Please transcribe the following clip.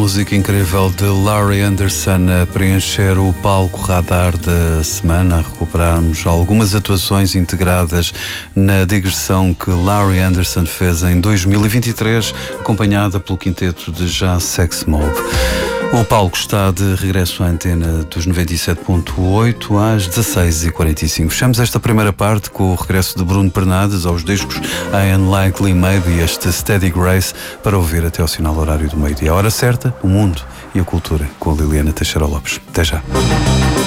música incrível de Laurie Anderson a preencher o palco radar da semana, a recuperarmos algumas atuações integradas na digressão que Laurie Anderson fez em 2023, acompanhada pelo quinteto de jazz Sex Mob. O palco está de regresso à antena dos 97.8 às 16h45. Fechamos esta primeira parte com o regresso de Bruno Bernardes aos discos I Unlikely Maybe e este Steady Grace para ouvir até ao sinal horário do meio-dia. A hora certa, o mundo e a cultura com a Liliana Teixeira Lopes. Até já.